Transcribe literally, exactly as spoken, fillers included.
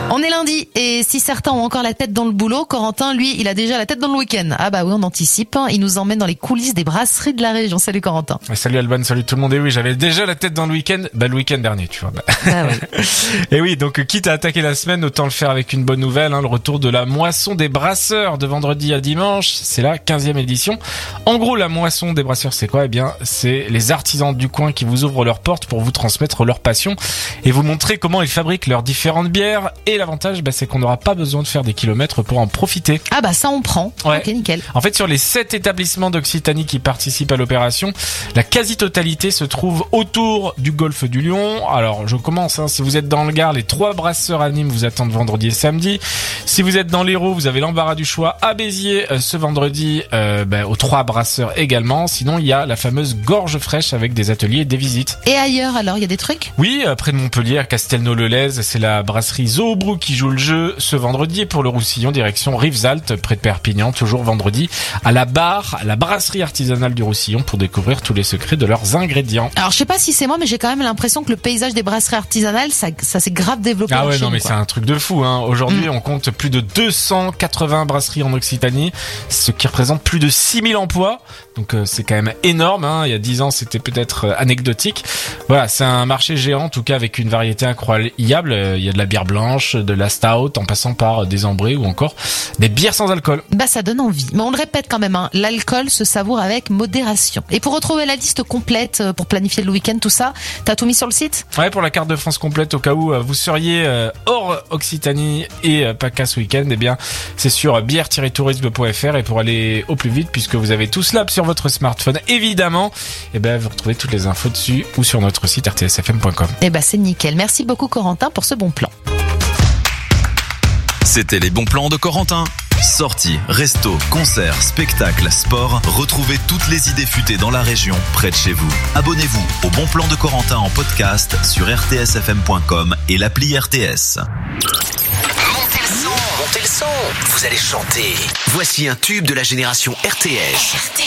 On est lundi et si certains ont encore la tête dans le boulot, Corentin, lui, il a déjà la tête dans le week-end. Ah bah oui, on anticipe. Il nous emmène dans les coulisses des brasseries de la région. Salut Corentin. Salut Alban, salut tout le monde. Et oui, j'avais déjà la tête dans le week-end, bah le week-end dernier, tu vois. Bah. Ah oui. Et oui, donc quitte à attaquer la semaine, autant le faire avec une bonne nouvelle, hein, le retour de la moisson des brasseurs de vendredi à dimanche. C'est la quinzième édition. En gros, la moisson des brasseurs, c'est quoi ? Eh bien, c'est les artisans du coin qui vous ouvrent leurs portes pour vous transmettre leur passion et vous montrer comment ils fabriquent leurs différentes bières. Et l'avantage, bah, c'est qu'on n'aura pas besoin de faire des kilomètres pour en profiter. Ah bah ça on prend. Ouais. Ok, nickel. En fait, sur les sept établissements d'Occitanie qui participent à l'opération, la quasi-totalité se trouve autour du golfe du Lion. Alors, je commence, hein. Si vous êtes dans le Gard, les trois brasseurs à Nîmes vous attendent vendredi et samedi. Si vous êtes dans l'Hérault, vous avez l'embarras du choix à Béziers euh, ce vendredi, euh, bah, aux trois brasseurs également. Sinon, il y a la fameuse Gorge Fraîche avec des ateliers et des visites. Et ailleurs, alors, il y a des trucs ? Oui, près de Montpellier, à Castelnau-le-Lez, c'est la brasserie Zoobrew qui joue le jeu ce vendredi. Et pour le Roussillon, direction Rivesaltes, près de Perpignan, toujours vendredi, à la barre, à la brasserie artisanale du Roussillon pour découvrir tous les secrets de leurs ingrédients. Alors, je sais pas si c'est moi, mais j'ai quand même l'impression que le paysage des brasseries artisanales, ça, ça s'est grave développé. Ah ouais, non, nous, mais quoi. c'est un truc de fou, hein. Aujourd'hui, Mm. on compte plus de deux cent quatre-vingts brasseries en Occitanie, ce qui représente plus de six mille emplois. Donc, euh, c'est quand même énorme, hein. Il y a dix ans, c'était peut-être euh, anecdotique. Voilà, c'est un marché géant, en tout cas, avec une variété incroyable. Euh, il y a de la bière blanche, de la stout, en passant par des ambrés ou encore des bières sans alcool. Bah ça donne envie. Mais on le répète quand même, hein, l'alcool se savoure avec modération. Et pour retrouver la liste complète, pour planifier le week-end, tout ça, t'as tout mis sur le site ? Ouais, pour la carte de France complète, au cas où euh, vous seriez euh, hors Occitanie et euh, PACA ce week-end, eh bien, c'est sur bière tiret tourisme point f r. Et pour aller au plus vite, puisque vous avez tout cela sur votre smartphone, évidemment, eh ben, vous retrouvez toutes les infos dessus ou sur notre site r t s f m point com. Eh bah c'est nickel. Merci beaucoup Corentin pour ce bon plan. C'était les bons plans de Corentin. Sorties, restos, concerts, spectacles, sport. Retrouvez toutes les idées futées dans la région, près de chez vous. Abonnez-vous au Bon Plan de Corentin en podcast sur r t s f m point com et l'appli R T S. Montez le son, montez le son. Vous allez chanter. Voici un tube de la génération R T S. R T S.